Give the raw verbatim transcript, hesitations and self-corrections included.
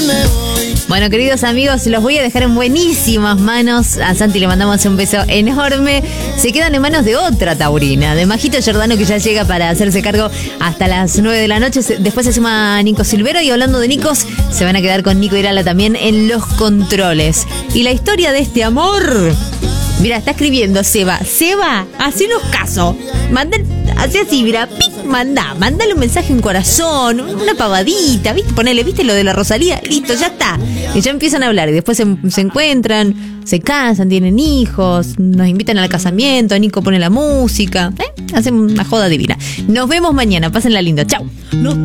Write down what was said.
Bueno, queridos amigos, los voy a dejar en buenísimas manos. A Santi le mandamos un beso enorme. Se quedan en manos de otra taurina, de Majito Giordano, que ya llega para hacerse cargo hasta las nueve de la noche. Después se suma Nico Silvero, y hablando de Nicos, se van a quedar con Nico Irala también en los controles. Y la historia de este amor... Mira, está escribiendo Seba. Seba, hacenos caso. Manda, hace así, mira, pic, manda. Mándale un mensaje en corazón, una pavadita, ¿viste? Ponele, ¿viste lo de la Rosalía? Listo, ya está. Y ya empiezan a hablar y después se, se encuentran, se casan, tienen hijos, nos invitan al casamiento, Nico pone la música. ¿Eh? Hacen una joda divina. Nos vemos mañana, pásenla lindo. Chau.